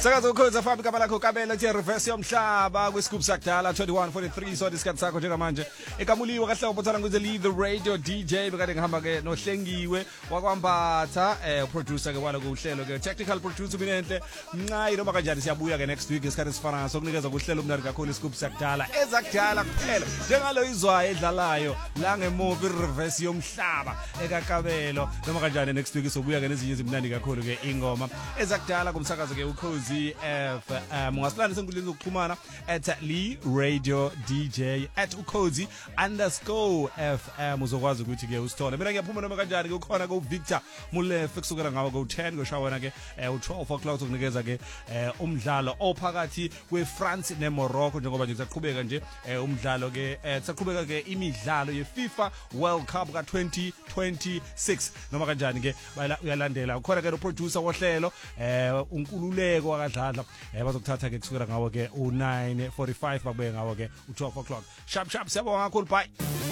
Sakaza ukhoza fambi kama lakho kabela kuthi reverse yomhlaba kwiscoop sakudala 2143 so isikhathi sakho njengamanje ekamuliwe kahle ubothana nguze leave the radio DJ bekade ngihamba ke nohlengiwe wakwambatha producer ke wala kuhlelo ke technical producer binenhle mncayi noma kanjani siyabuya ke next week isikhathi sifana sokunikeza kuhlelo umnandi kakhulu iscoop sakudala ezakudala kuphela njengalo izwayo edlalayo la ngemovie reverse yomhlaba ekakabelo noma kanjani next week sobuya ke nezinye izimnandi kakhulu ke ingoma ezakudala kumsakazo ke ukhozi FM ungasilanda senkundleni zokuxhumana @Lee Radio DJ @ukhozi_FM uzokwazi ukuthi ke usithole mina ngiyaphuma noma kanjani ke ukhona ku Victor Mulefe kusukela ngawo ku 10 ngoshawana ke u12 o'clock sokunikeza ke umdlalo ophakathi kweFrance neMorocco njengoba nje kusaqhubeka nje umdlalo ke saqhubeka ke imidlalo yeFIFA World Cup ka 2026 noma kanjani ke uyalandela ukhona ke no producer wohlelo uNkululeko wakadlala bazokuthatha ke kusukela ngawo ke u9:45 babuye ngawo ke u12 o'clock sharp siyabonga kakhulu bye.